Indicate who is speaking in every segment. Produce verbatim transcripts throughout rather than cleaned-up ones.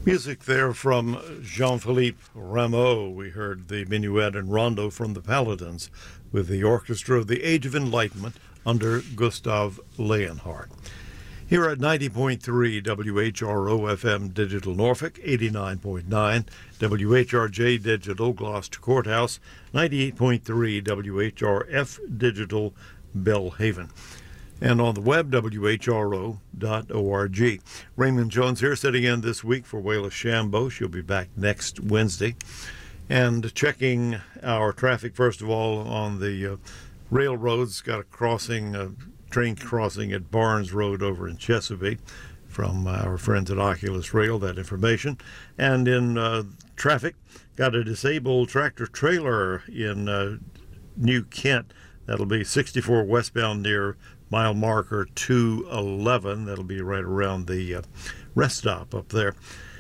Speaker 1: Music there from Jean-Philippe Rameau. We heard the minuet and rondo from the Paladins with the Orchestra of the Age of Enlightenment under Gustav Leonhardt. Here at ninety point three W H R O F M Digital Norfolk, eighty-nine point nine W H R J Digital Gloucester Courthouse, ninety-eight point three W H R F Digital Belhaven, and on the web, W H R O dot org. Raymond Jones here, sitting in this week for Wayla Shambo. She'll be back next Wednesday. And checking our traffic, first of all, on the uh, railroads. Got a crossing, a train crossing at Barnes Road over in Chesapeake from our friends at Oculus Rail, that information. And in uh, traffic, got a disabled tractor trailer in uh, New Kent. That'll be sixty-four westbound near mile marker two eleven. That'll be right around the uh, rest stop up there.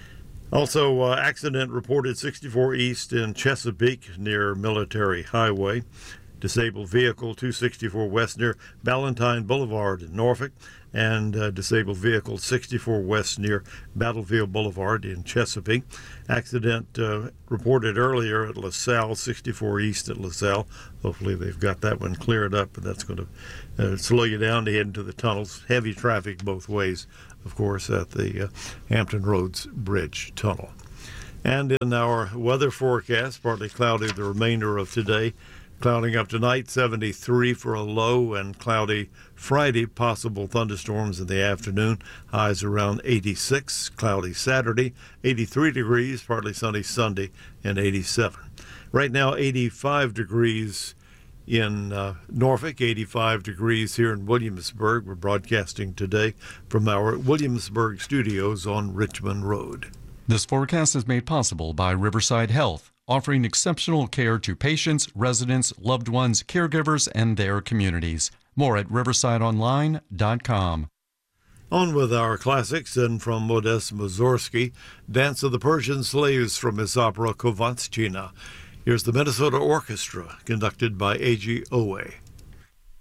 Speaker 1: Also, uh, accident reported sixty-four east in Chesapeake near Military Highway. Disabled vehicle two sixty-four west near Ballantine Boulevard in Norfolk. And uh, disabled vehicle sixty-four west near Battlefield Boulevard in Chesapeake. Accident uh, reported earlier at LaSalle, sixty-four east at LaSalle. Hopefully they've got that one cleared up, and that's going to uh, slow you down to head into the tunnels. Heavy traffic both ways, of course, at the uh, Hampton Roads Bridge Tunnel. And in our weather forecast, partly cloudy the remainder of today. Clouding up tonight, seventy-three for a low, and cloudy Friday, possible thunderstorms in the afternoon, highs around eighty-six. Cloudy Saturday, eighty-three degrees, partly sunny Sunday, and eighty-seven. Right now, eighty-five degrees in uh, Norfolk, eighty-five degrees here in Williamsburg. We're broadcasting today from our Williamsburg studios on Richmond Road.
Speaker 2: This forecast is made possible by Riverside Health, offering exceptional care to patients, residents, loved ones, caregivers, and their communities. More at riverside online dot com.
Speaker 1: On with our classics, and from Modest Mussorgsky, Dance of the Persian Slaves from his opera Kovatchina. Here's the Minnesota Orchestra, conducted by A G Owe.